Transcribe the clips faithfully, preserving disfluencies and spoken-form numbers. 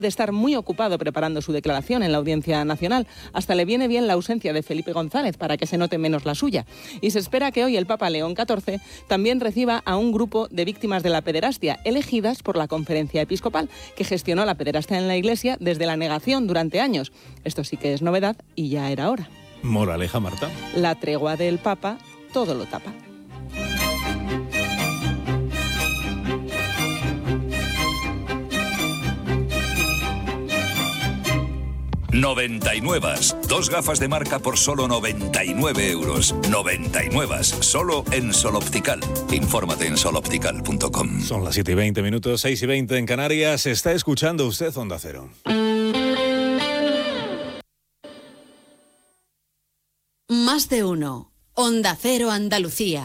de estar muy ocupado preparando su declaración en la Audiencia Nacional. Hasta le viene bien la ausencia de Felipe González para que se note menos la suya. Y se espera que hoy el Papa León catorce también reciba a un grupo de víctimas de la pederastia, elegidas por la Conferencia Episcopal, que gestionó la pederastia en la Iglesia desde la negación durante años. Esto sí que es novedad y ya era hora. Moraleja, Marta. La tregua del Papa todo lo tapa. noventa y nueve. Dos gafas de marca por solo noventa y nueve euros. noventa y nueve. Solo en Sol Optical. Infórmate en sol optical punto com. Son las siete y veinte minutos, seis y veinte en Canarias. Está escuchando usted Onda Cero. Más de uno. Onda Cero Andalucía.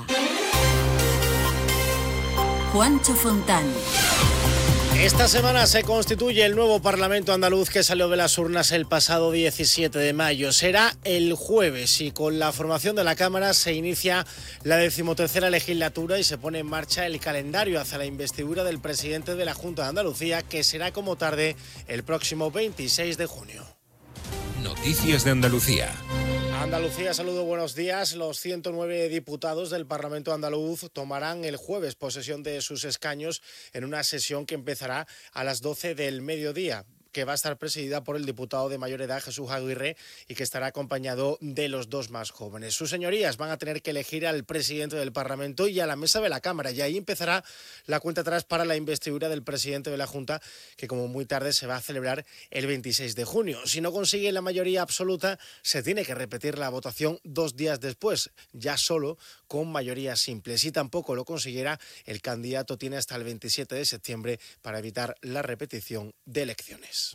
Juancho Fontán. Esta semana se constituye el nuevo Parlamento andaluz que salió de las urnas el pasado diecisiete de mayo. Será el jueves y con la formación de la Cámara se inicia la decimotercera legislatura y se pone en marcha el calendario hacia la investidura del presidente de la Junta de Andalucía, que será como tarde el próximo veintiséis de junio. Noticias de Andalucía. Andalucía, saludo, buenos días. Los ciento nueve diputados del Parlamento andaluz tomarán el jueves posesión de sus escaños en una sesión que empezará a las doce del mediodía, que va a estar presidida por el diputado de mayor edad, Jesús Aguirre, y que estará acompañado de los dos más jóvenes. Sus señorías van a tener que elegir al presidente del Parlamento y a la mesa de la Cámara, y ahí empezará la cuenta atrás para la investidura del presidente de la Junta, que como muy tarde se va a celebrar el veintiséis de junio. Si no consigue la mayoría absoluta, se tiene que repetir la votación dos días después, ya solo con mayoría simple. Si tampoco lo consiguiera, el candidato tiene hasta el veintisiete de septiembre para evitar la repetición de elecciones.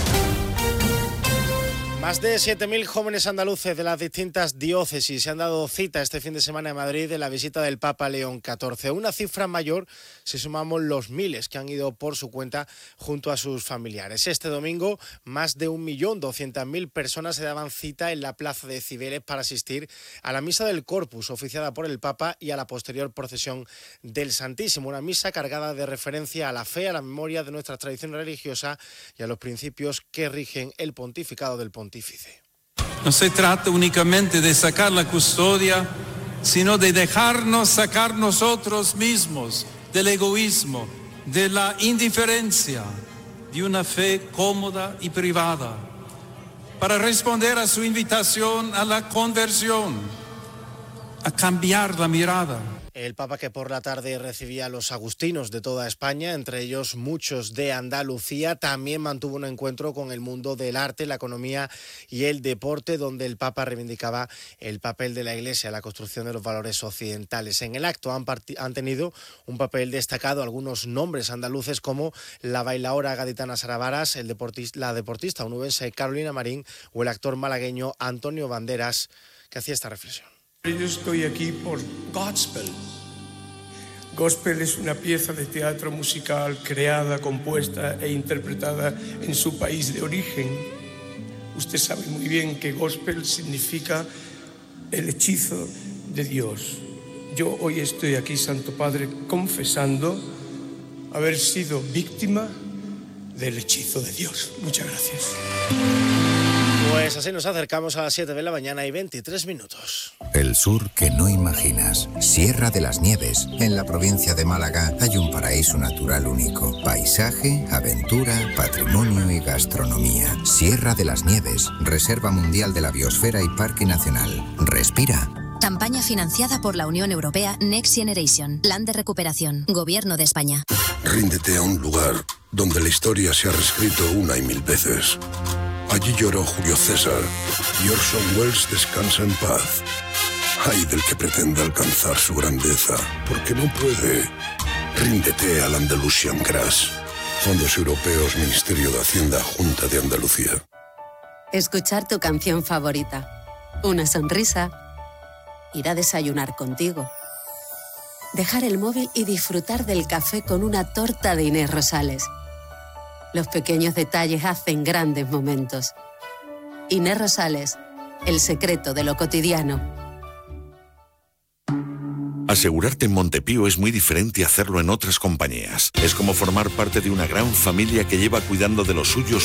Más de siete mil jóvenes andaluces de las distintas diócesis se han dado cita este fin de semana en Madrid de la visita del Papa León catorce. Una cifra mayor si sumamos los miles que han ido por su cuenta junto a sus familiares. Este domingo, más de un millón doscientas mil personas se daban cita en la plaza de Cibeles para asistir a la misa del Corpus oficiada por el Papa y a la posterior procesión del Santísimo. Una misa cargada de referencia a la fe, a la memoria de nuestra tradición religiosa y a los principios que rigen el pontificado del pontífice. No se trata únicamente de sacar la custodia, sino de dejarnos sacar nosotros mismos del egoísmo, de la indiferencia, de una fe cómoda y privada, para responder a su invitación a la conversión, a cambiar la mirada. El Papa, que por la tarde recibía a los agustinos de toda España, entre ellos muchos de Andalucía, también mantuvo un encuentro con el mundo del arte, la economía y el deporte, donde el Papa reivindicaba el papel de la Iglesia en la construcción de los valores occidentales. En el acto han, part- han tenido un papel destacado algunos nombres andaluces como la bailaora gaditana Sara Varas, el deportista, la deportista onubense Carolina Marín o el actor malagueño Antonio Banderas, que hacía esta reflexión. Yo estoy aquí por Gospel. Gospel es una pieza de teatro musical creada, compuesta e interpretada en su país de origen. Usted sabe muy bien que Gospel significa el hechizo de Dios. Yo hoy estoy aquí, Santo Padre, confesando haber sido víctima del hechizo de Dios. Muchas gracias. Pues así nos acercamos a las siete de la mañana y veintitrés minutos. El sur que no imaginas. Sierra de las Nieves. En la provincia de Málaga hay un paraíso natural único. Paisaje, aventura, patrimonio y gastronomía. Sierra de las Nieves. Reserva Mundial de la Biosfera y Parque Nacional. Respira. Campaña financiada por la Unión Europea Next Generation. Plan de recuperación. Gobierno de España. Ríndete a un lugar donde la historia se ha reescrito una y mil veces. Allí lloró Julio César y Orson Welles descansa en paz. Ay del que pretenda alcanzar su grandeza, porque no puede. Ríndete al Andalusian Crash. Fondos Europeos, Ministerio de Hacienda, Junta de Andalucía. Escuchar tu canción favorita. Una sonrisa. Ir a desayunar contigo. Dejar el móvil y disfrutar del café con una torta de Inés Rosales. Los pequeños detalles hacen grandes momentos. Inés Rosales, el secreto de lo cotidiano. Asegurarte en Montepío es muy diferente a hacerlo en otras compañías. Es como formar parte de una gran familia que lleva cuidando de los suyos